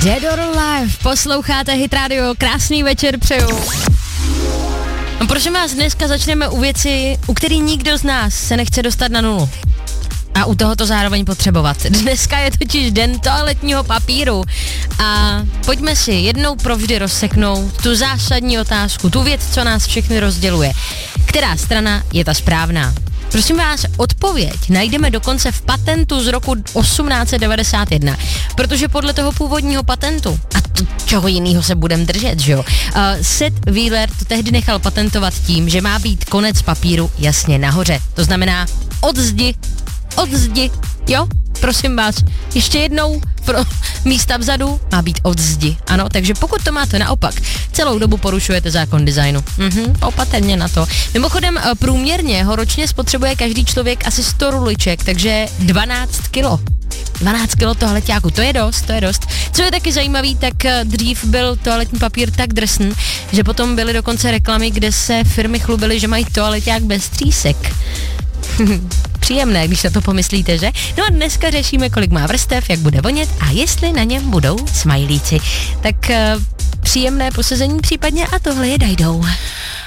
Dead or Alive, posloucháte Hit Radio, krásný večer přeju. No prosím vás, dneska začneme u věci, u který nikdo z nás se nechce dostat na nulu. A u toho to zároveň potřebovat. Dneska je totiž den toaletního papíru a pojďme si jednou provždy rozseknout tu zásadní otázku, tu věc, co nás všechny rozděluje. Která strana je ta správná? Prosím vás, odpověď najdeme dokonce v patentu z roku 1891, protože podle toho původního patentu, a to čeho jiného se budeme držet, že jo, Seth Wheeler to tehdy nechal patentovat tím, že má být konec papíru jasně nahoře. To znamená od zdi, jo? Prosím vás, ještě jednou, pro místa vzadu má být od zdi, ano, takže pokud to máte naopak, celou dobu porušujete zákon designu. Opatrně na to. Mimochodem, průměrně ho ročně spotřebuje každý člověk asi 100 ruliček, takže 12 kilo. 12 kilo toaleťáku, to je dost. Co je taky zajímavý, tak dřív byl toaletní papír tak drsný, že potom byly dokonce reklamy, kde se firmy chlubily, že mají toaleťák bez třísek. Příjemné, když na to pomyslíte, že? No a dneska řešíme, kolik má vrstev, jak bude vonět a jestli na něm budou smajlíci. Tak příjemné posezení případně a tohle je Dajdou.